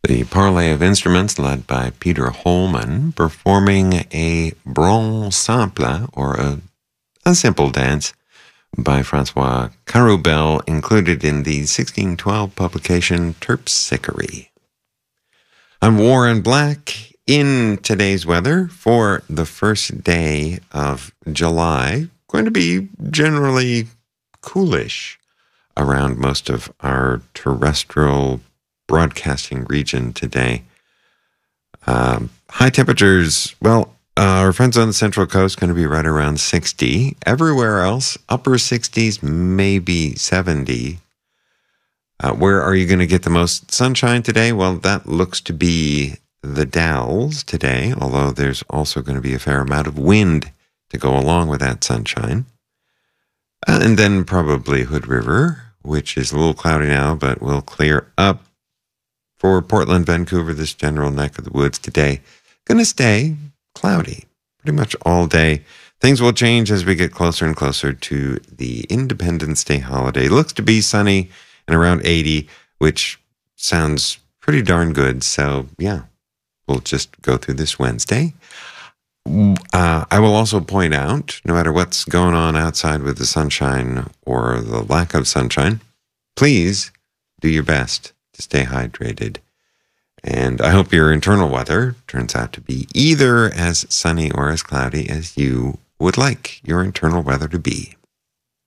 The Parley of Instruments, led by Peter Holman, performing a branle simple, or a simple dance, by Francois Caroubel, included in the 1612 publication Terpsichore. I'm Warren Black. In today's weather, for the first day of July, going to be generally coolish around most of our terrestrial broadcasting region today. High temperatures, our friends on the Central Coast going to be right around 60. Everywhere else, upper 60s, maybe 70. Where are you going to get the most sunshine today? Well, that looks to be the Dalles today, although there's also going to be a fair amount of wind to go along with that sunshine. And then probably Hood River, which is a little cloudy now, but will clear up. For Portland, Vancouver, this general neck of the woods today, going to stay cloudy pretty much all day. Things will change as we get closer and closer to the Independence Day holiday. It looks to be sunny and around 80, which sounds pretty darn good. So, yeah, we'll just go through this Wednesday. I will also point out, no matter what's going on outside with the sunshine or the lack of sunshine, please do your best to stay hydrated. And I hope your internal weather turns out to be either as sunny or as cloudy as you would like your internal weather to be.